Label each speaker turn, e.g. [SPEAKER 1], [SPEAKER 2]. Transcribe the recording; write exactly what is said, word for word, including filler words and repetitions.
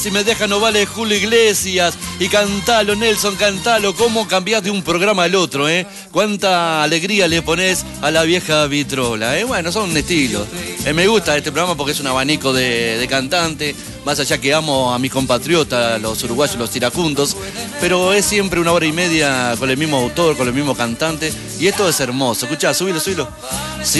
[SPEAKER 1] Si me deja no vale Julio Iglesias. Y cantalo, Nelson, cantalo. ¿Cómo cambiás de un programa al otro, eh? Cuánta alegría le pones a la vieja vitrola, eh. Bueno, son estilos. Eh, me gusta este programa porque es un abanico de, de cantantes. Más allá que amo a mis compatriotas, los uruguayos, los iracundos. Pero es siempre una hora y media con el mismo autor, con el mismo cantante. Y esto es hermoso. Escuchá, subilo, subilo. Sí.